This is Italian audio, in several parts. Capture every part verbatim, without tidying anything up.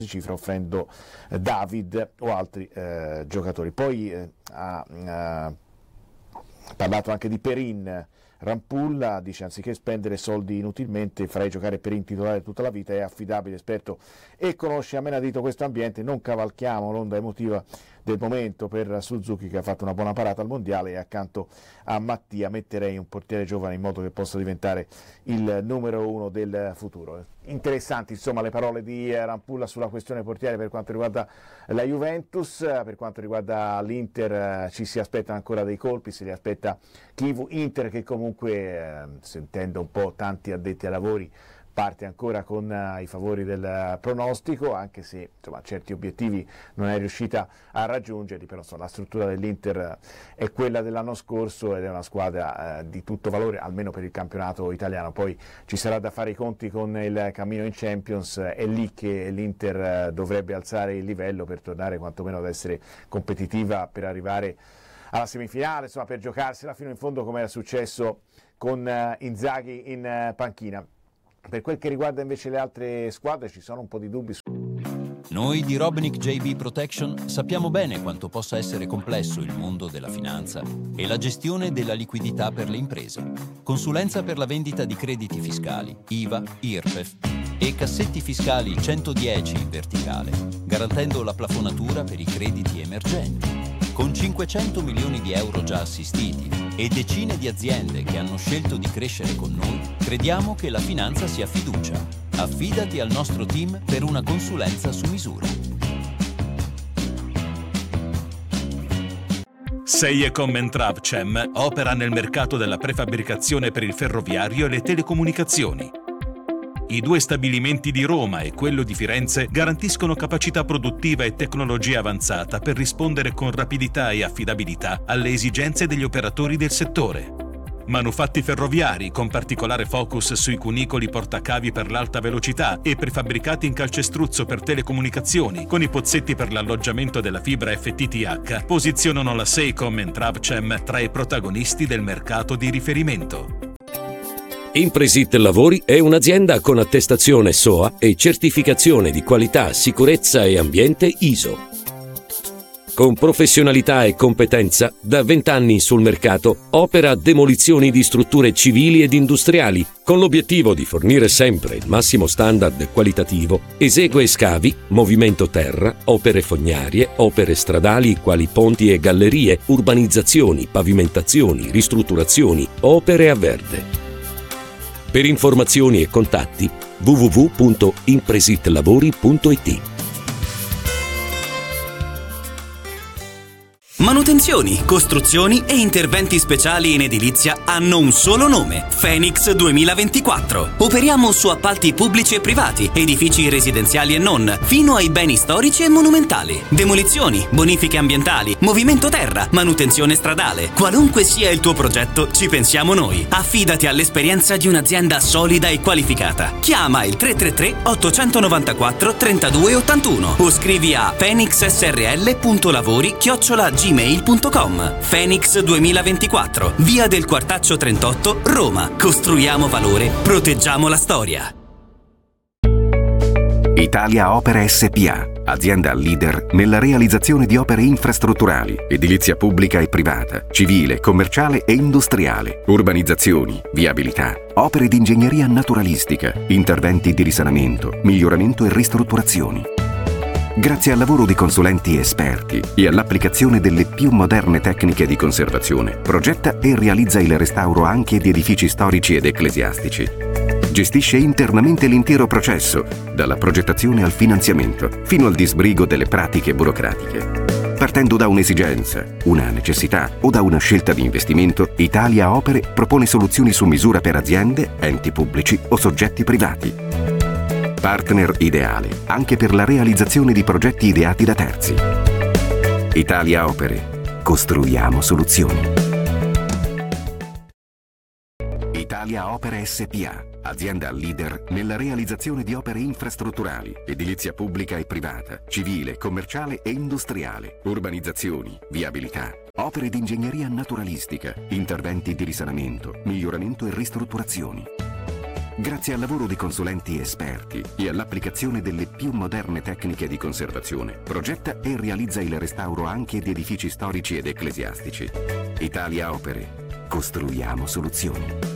cifra offrendo eh, David o altri eh, giocatori. Poi eh, ha eh, parlato anche di Perin. Rampulla dice: anziché spendere soldi inutilmente farei giocare Perin titolare tutta la vita, è affidabile, esperto e conosce a menadito questo ambiente, non cavalchiamo l'onda emotiva del momento per Suzuki che ha fatto una buona parata al mondiale, e accanto a Mattia metterei un portiere giovane in modo che possa diventare il numero uno del futuro. Interessanti insomma le parole di Rampulla sulla questione portiere per quanto riguarda la Juventus. Per quanto riguarda l'Inter ci si aspettano ancora dei colpi, se li aspetta Chivu. Inter che comunque eh, sentendo un po' tanti addetti ai lavori parte ancora con uh, i favori del uh, pronostico, anche se insomma, certi obiettivi non è riuscita a raggiungerli, però insomma, la struttura dell'Inter uh, è quella dell'anno scorso ed è una squadra uh, di tutto valore, almeno per il campionato italiano. Poi ci sarà da fare i conti con il cammino in Champions, uh, è lì che l'Inter uh, dovrebbe alzare il livello per tornare quantomeno ad essere competitiva, per arrivare alla semifinale, insomma per giocarsela fino in fondo come era successo con uh, Inzaghi in uh, panchina. Per quel che riguarda invece le altre squadre ci sono un po' di dubbi su... Noi di Robinic J B Protection sappiamo bene quanto possa essere complesso il mondo della finanza e la gestione della liquidità per le imprese. Consulenza per la vendita di crediti fiscali, I V A, I R P E F e cassetti fiscali centodieci in verticale, garantendo la plafonatura per i crediti emergenti. Con cinquecento milioni di euro già assistiti e decine di aziende che hanno scelto di crescere con noi, crediamo che la finanza sia fiducia. Affidati al nostro team per una consulenza su misura. Seiecom and Travcem opera nel mercato della prefabbricazione per il ferroviario e le telecomunicazioni. I due stabilimenti di Roma e quello di Firenze garantiscono capacità produttiva e tecnologia avanzata per rispondere con rapidità e affidabilità alle esigenze degli operatori del settore. Manufatti ferroviari con particolare focus sui cunicoli portacavi per l'alta velocità e prefabbricati in calcestruzzo per telecomunicazioni con i pozzetti per l'alloggiamento della fibra F T T H posizionano la Seiecom and Travcem tra i protagonisti del mercato di riferimento. Impresit Lavori è un'azienda con attestazione S O A e certificazione di qualità, sicurezza e ambiente I S O. Con professionalità e competenza, da vent'anni sul mercato, opera demolizioni di strutture civili ed industriali, con l'obiettivo di fornire sempre il massimo standard qualitativo. Esegue scavi, movimento terra, opere fognarie, opere stradali quali ponti e gallerie, urbanizzazioni, pavimentazioni, ristrutturazioni, opere a verde. Per informazioni e contatti w w w punto impresitlavori punto i t. Manutenzioni, costruzioni e interventi speciali in edilizia hanno un solo nome: Phoenix duemilaventiquattro. Operiamo su appalti pubblici e privati, edifici residenziali e non, fino ai beni storici e monumentali. Demolizioni, bonifiche ambientali, movimento terra, manutenzione stradale. Qualunque sia il tuo progetto, ci pensiamo noi. Affidati all'esperienza di un'azienda solida e qualificata. Chiama il tre tre tre otto nove quattro tre due otto uno o scrivi a phoenix s r l punto lavori chiocciola gmail punto com. Phoenix duemilaventiquattro, via del Quartaccio trentotto, Roma. Costruiamo valore, proteggiamo la storia. Italia Opere S P A, azienda leader nella realizzazione di opere infrastrutturali, edilizia pubblica e privata, civile, commerciale e industriale, urbanizzazioni, viabilità, opere di ingegneria naturalistica, interventi di risanamento, miglioramento e ristrutturazioni. Grazie al lavoro di consulenti esperti e all'applicazione delle più moderne tecniche di conservazione, progetta e realizza il restauro anche di edifici storici ed ecclesiastici. Gestisce internamente l'intero processo, dalla progettazione al finanziamento, fino al disbrigo delle pratiche burocratiche. Partendo da un'esigenza, una necessità o da una scelta di investimento, Italia Opere propone soluzioni su misura per aziende, enti pubblici o soggetti privati. Partner ideale anche per la realizzazione di progetti ideati da terzi. Italia Opere. Costruiamo soluzioni. Italia Opere S P A, azienda leader nella realizzazione di opere infrastrutturali, edilizia pubblica e privata, civile, commerciale e industriale, urbanizzazioni, viabilità, opere di ingegneria naturalistica, interventi di risanamento, miglioramento e ristrutturazioni. grazie al lavoro di consulenti esperti e all'applicazione delle più moderne tecniche di conservazione, progetta e realizza il restauro anche di edifici storici ed ecclesiastici. Italia Opere. Costruiamo soluzioni.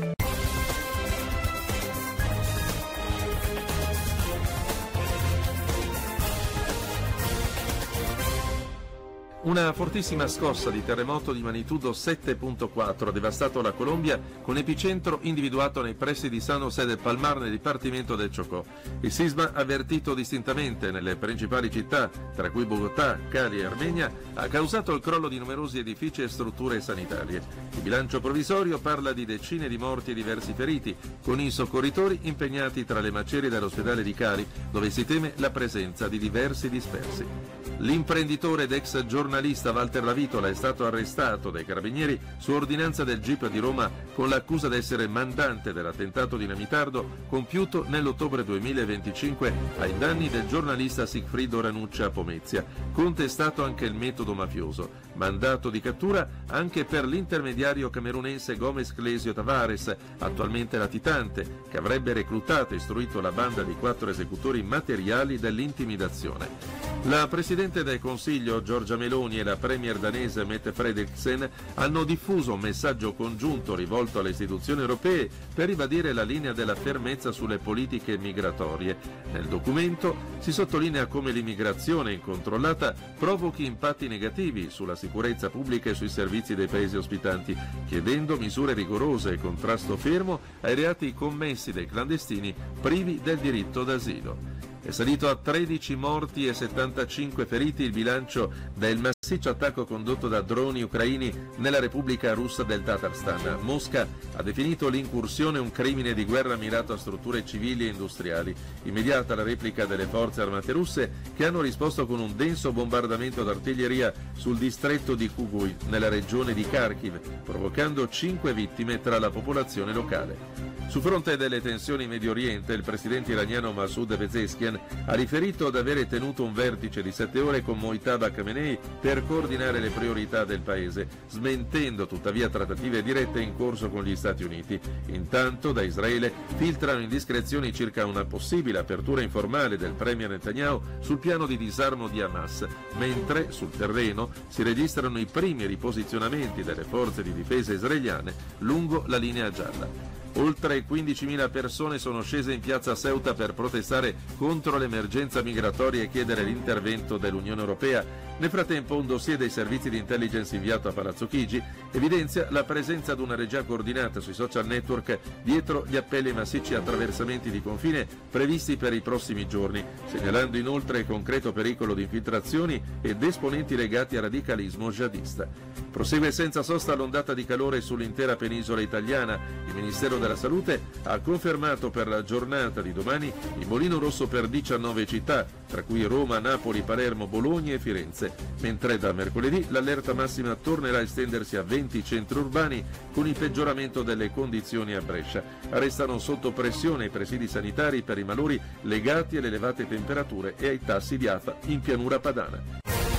Una fortissima scossa di terremoto di magnitudo sette virgola quattro ha devastato la Colombia, con epicentro individuato nei pressi di San José del Palmar nel dipartimento del Chocó. Il sisma, avvertito distintamente nelle principali città, tra cui Bogotà, Cali e Armenia, ha causato il crollo di numerosi edifici e strutture sanitarie. Il bilancio provvisorio parla di decine di morti e diversi feriti, con i soccorritori impegnati tra le macerie dell'ospedale di Cali, dove si teme la presenza di diversi dispersi. L'imprenditore ed ex giornalista Walter Lavitola è stato arrestato dai carabinieri su ordinanza del G I P di Roma con l'accusa di essere mandante dell'attentato dinamitardo compiuto nell'ottobre duemilaventicinque ai danni del giornalista Sigfrido Ranuccia a Pomezia. Contestato anche il metodo mafioso. Mandato di cattura anche per l'intermediario camerunense Gomez Clesio Tavares, attualmente latitante, che avrebbe reclutato e istruito la banda di quattro esecutori materiali dell'intimidazione. La Presidente del Consiglio Giorgia Meloni e la Premier danese Mette Frederiksen hanno diffuso un messaggio congiunto rivolto alle istituzioni europee per ribadire la linea della fermezza sulle politiche migratorie. Nel documento si sottolinea come l'immigrazione incontrollata provochi impatti negativi sulla sicurezza pubblica e sui servizi dei paesi ospitanti, chiedendo misure rigorose e contrasto fermo ai reati commessi dai clandestini privi del diritto d'asilo. È salito a tredici morti e settantacinque feriti il bilancio del massiccio attacco condotto da droni ucraini nella Repubblica Russa del Tatarstan. Mosca ha definito l'incursione un crimine di guerra mirato a strutture civili e industriali. Immediata la replica delle forze armate russe, che hanno risposto con un denso bombardamento d'artiglieria sul distretto di Kuguy, nella regione di Kharkiv, provocando cinque vittime tra la popolazione locale. Su fronte delle tensioni in Medio Oriente, il presidente iraniano Masoud Pezeshkian ha riferito di avere tenuto un vertice di sette ore con Mojtaba Khamenei per coordinare le priorità del paese, smentendo tuttavia trattative dirette in corso con gli Stati Uniti. Intanto da Israele filtrano indiscrezioni circa una possibile apertura informale del premier Netanyahu sul piano di disarmo di Hamas, mentre sul terreno si registrano i primi riposizionamenti delle forze di difesa israeliane lungo la linea gialla. Oltre quindicimila persone sono scese in piazza a Ceuta per protestare contro l'emergenza migratoria e chiedere l'intervento dell'Unione Europea. Nel frattempo, un dossier dei servizi di intelligence inviato a Palazzo Chigi evidenzia la presenza di una regia coordinata sui social network dietro gli appelli ai massicci attraversamenti di confine previsti per i prossimi giorni, segnalando inoltre il concreto pericolo di infiltrazioni ed esponenti legati al radicalismo jihadista. Prosegue senza sosta l'ondata di calore sull'intera penisola italiana. Il Ministero della Salute ha confermato per la giornata di domani il bolino rosso per diciannove città, tra cui Roma, Napoli, Palermo, Bologna e Firenze, mentre da mercoledì l'allerta massima tornerà a estendersi a venti centri urbani con il peggioramento delle condizioni a Brescia. Restano sotto pressione i presidi sanitari per i malori legati alle elevate temperature e ai tassi di afa in pianura padana.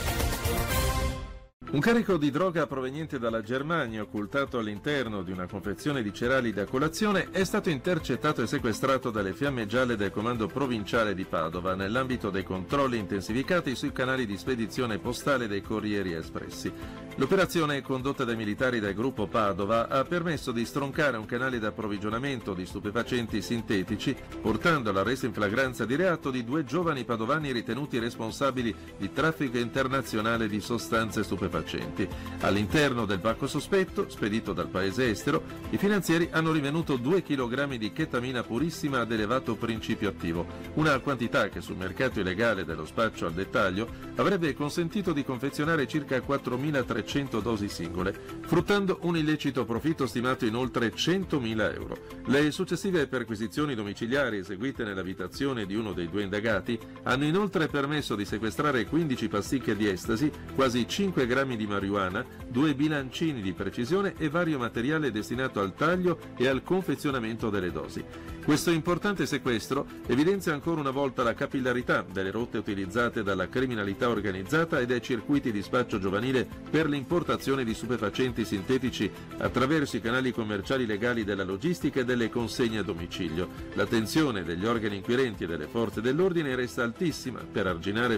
Un carico di droga proveniente dalla Germania, occultato all'interno di una confezione di cereali da colazione, è stato intercettato e sequestrato dalle fiamme gialle del comando provinciale di Padova nell'ambito dei controlli intensificati sui canali di spedizione postale dei corrieri espressi. L'operazione, condotta dai militari del gruppo Padova, ha permesso di stroncare un canale di approvvigionamento di stupefacenti sintetici, portando all'arresto in flagranza di reato di due giovani padovani ritenuti responsabili di traffico internazionale di sostanze stupefacenti. All'interno del pacco sospetto, spedito dal paese estero, i finanzieri hanno rivenuto due chilogrammi di chetamina purissima ad elevato principio attivo, una quantità che sul mercato illegale dello spaccio al dettaglio avrebbe consentito di confezionare circa quattromilatrecento dosi singole, fruttando un illecito profitto stimato in oltre centomila euro. Le successive perquisizioni domiciliari eseguite nell'abitazione di uno dei due indagati hanno inoltre permesso di sequestrare quindici pasticche di estasi, quasi cinque grammi di marijuana, due bilancini di precisione e vario materiale destinato al taglio e al confezionamento delle dosi. Questo importante sequestro evidenzia ancora una volta la capillarità delle rotte utilizzate dalla criminalità organizzata e dai circuiti di spaccio giovanile per l'importazione di stupefacenti sintetici attraverso i canali commerciali legali della logistica e delle consegne a domicilio. L'attenzione degli organi inquirenti e delle forze dell'ordine resta altissima per arginare